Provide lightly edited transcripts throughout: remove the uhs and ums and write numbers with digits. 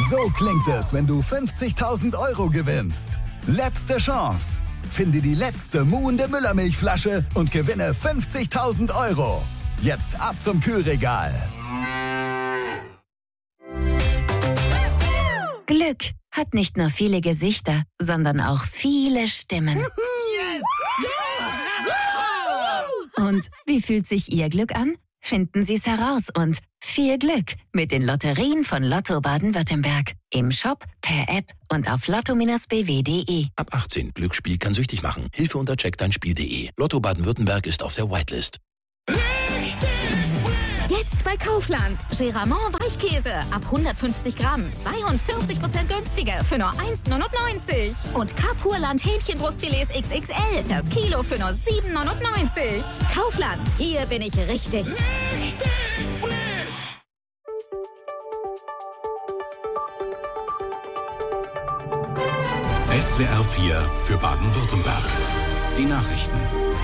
So klingt es, wenn du 50.000 Euro gewinnst. Letzte Chance. Finde die letzte muhende Müllermilchflasche und gewinne 50.000 Euro. Jetzt ab zum Kühlregal. Glück hat nicht nur viele Gesichter, sondern auch viele Stimmen. Und wie fühlt sich Ihr Glück an? Finden Sie es heraus und viel Glück mit den Lotterien von Lotto Baden-Württemberg. Im Shop, per App und auf lotto-bw.de. Ab 18. Glücksspiel kann süchtig machen. Hilfe unter checkdeinspiel.de. Lotto Baden-Württemberg ist auf der Whitelist. Jetzt bei Kaufland. Geramont Weichkäse ab 150 Gramm. 42% günstiger für nur 1,99. Und Kapurland Hähnchenbrustfilets XXL. Das Kilo für nur 7,99. Kaufland. Hier bin ich richtig. SWR 4 für Baden-Württemberg. Die Nachrichten.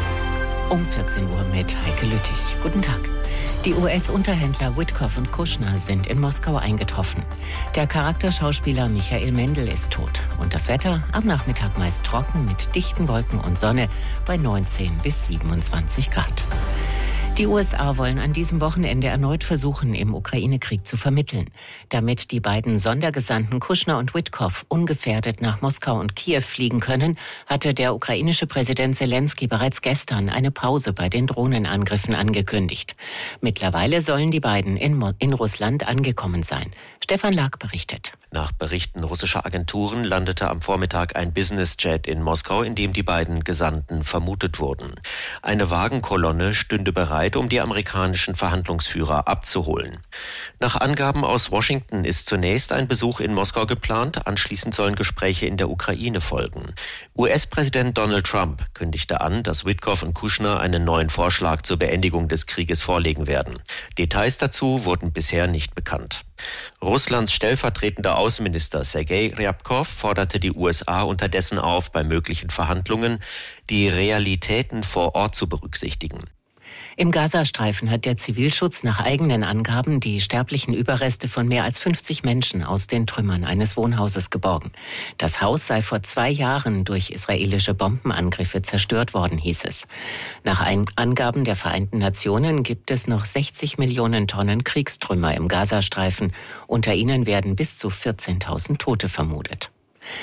Um 14 Uhr mit Heike Lüttich. Guten Tag. Die US-Unterhändler Witkoff und Kushner sind in Moskau eingetroffen. Der Charakterschauspieler Michael Mendl ist tot. Und das Wetter am Nachmittag meist trocken mit dichten Wolken und Sonne bei 19 bis 27 Grad. Die USA wollen an diesem Wochenende erneut versuchen, im Ukraine-Krieg zu vermitteln. Damit die beiden Sondergesandten Kushner und Witkoff ungefährdet nach Moskau und Kiew fliegen können, hatte der ukrainische Präsident Zelensky bereits gestern eine Pause bei den Drohnenangriffen angekündigt. Mittlerweile sollen die beiden in Russland angekommen sein. Stefan Lag berichtet. Nach Berichten russischer Agenturen landete am Vormittag ein Businessjet in Moskau, in dem die beiden Gesandten vermutet wurden. Eine Wagenkolonne stünde bereit, um die amerikanischen Verhandlungsführer abzuholen. Nach Angaben aus Washington ist zunächst ein Besuch in Moskau geplant, anschließend sollen Gespräche in der Ukraine folgen. US-Präsident Donald Trump kündigte an, dass Witkoff und Kushner einen neuen Vorschlag zur Beendigung des Krieges vorlegen werden. Details dazu wurden bisher nicht bekannt. Russlands stellvertretender Außenminister Sergei Ryabkov forderte die USA unterdessen auf, bei möglichen Verhandlungen die Realitäten vor Ort zu berücksichtigen. Im Gazastreifen hat der Zivilschutz nach eigenen Angaben die sterblichen Überreste von mehr als 50 Menschen aus den Trümmern eines Wohnhauses geborgen. Das Haus sei vor 2 Jahren durch israelische Bombenangriffe zerstört worden, hieß es. Nach Angaben der Vereinten Nationen gibt es noch 60 Millionen Tonnen Kriegstrümmer im Gazastreifen. Unter ihnen werden bis zu 14.000 Tote vermutet.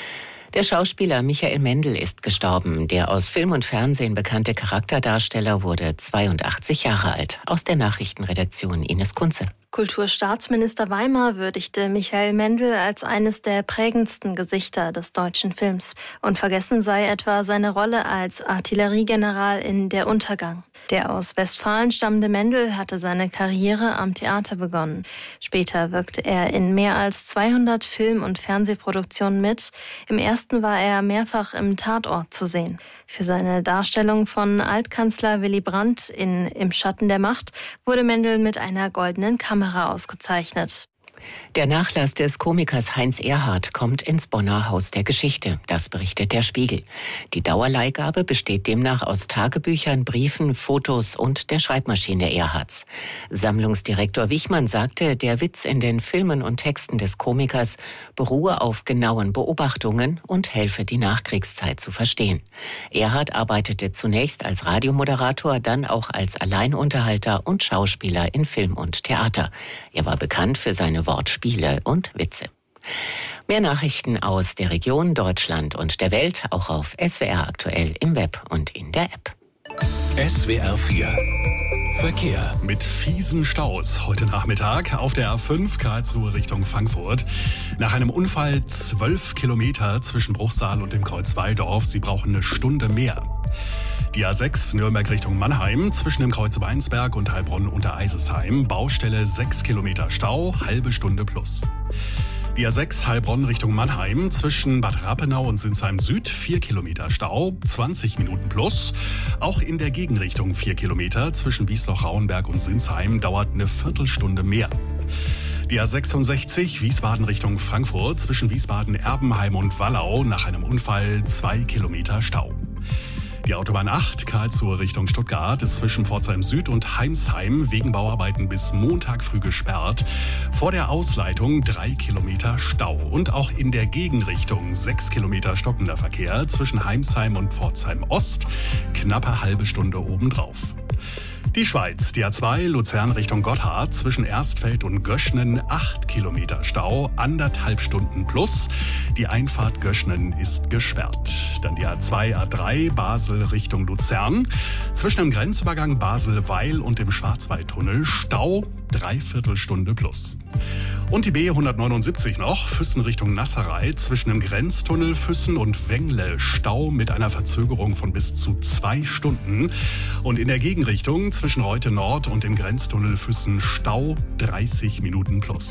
Der Schauspieler Michael Mendl ist gestorben. Der aus Film und Fernsehen bekannte Charakterdarsteller wurde 82 Jahre alt. Aus der Nachrichtenredaktion Ines Kunze. Kulturstaatsminister Weimar würdigte Michael Mendl als eines der prägendsten Gesichter des deutschen Films. Unvergessen sei etwa seine Rolle als Artilleriegeneral in Der Untergang. Der aus Westfalen stammende Mendl hatte seine Karriere am Theater begonnen. Später wirkte er in mehr als 200 Film- und Fernsehproduktionen mit. Im ersten war er mehrfach im Tatort zu sehen. Für seine Darstellung von Altkanzler Willy Brandt in Im Schatten der Macht wurde Mendl mit einer goldenen Kamera ausgezeichnet. Der Nachlass des Komikers Heinz Erhardt kommt ins Bonner Haus der Geschichte. Das berichtet der Spiegel. Die Dauerleihgabe besteht demnach aus Tagebüchern, Briefen, Fotos und der Schreibmaschine Erhardts. Sammlungsdirektor Wichmann sagte, der Witz in den Filmen und Texten des Komikers beruhe auf genauen Beobachtungen und helfe, die Nachkriegszeit zu verstehen. Erhardt arbeitete zunächst als Radiomoderator, dann auch als Alleinunterhalter und Schauspieler in Film und Theater. Er war bekannt für seine Wortspiele und Witze. Mehr Nachrichten aus der Region, Deutschland und der Welt auch auf SWR aktuell im Web und in der App. SWR 4 Verkehr. Mit fiesen Staus heute Nachmittag auf der A5 Karlsruhe Richtung Frankfurt. Nach einem Unfall 12 Kilometer zwischen Bruchsal und dem Kreuz Walldorf. Sie brauchen eine Stunde mehr. Die A6 Nürnberg Richtung Mannheim zwischen dem Kreuz Weinsberg und Heilbronn unter Eisesheim. Baustelle 6 Kilometer Stau, halbe Stunde plus. Die A6 Heilbronn Richtung Mannheim zwischen Bad Rappenau und Sinsheim Süd 4 Kilometer Stau, 20 Minuten plus. Auch in der Gegenrichtung 4 Kilometer zwischen Wiesloch-Rauenberg und Sinsheim dauert eine Viertelstunde mehr. Die A66 Wiesbaden Richtung Frankfurt zwischen Wiesbaden, Erbenheim und Wallau nach einem Unfall 2 Kilometer Stau. Die Autobahn 8 Karlsruhe Richtung Stuttgart ist zwischen Pforzheim Süd und Heimsheim wegen Bauarbeiten bis Montag früh gesperrt. Vor der Ausleitung 3 Kilometer Stau. Und auch in der Gegenrichtung 6 Kilometer stockender Verkehr zwischen Heimsheim und Pforzheim Ost. Knappe halbe Stunde obendrauf. Die Schweiz, die A2 Luzern Richtung Gotthard zwischen Erstfeld und Göschnen 8 Kilometer Stau, 1,5 Stunden plus. Die Einfahrt Göschnen ist gesperrt. Dann die A2 A3 Basel Richtung Luzern zwischen dem Grenzübergang Basel-Weil und dem Schwarzwaldtunnel Stau 3/4 Stunde plus. Und die B179 noch, Füssen Richtung Nasserei, zwischen dem Grenztunnel Füssen und Wengle Stau mit einer Verzögerung von bis zu 2 Stunden. Und in der Gegenrichtung zwischen Reute Nord und dem Grenztunnel Füssen Stau 30 Minuten plus.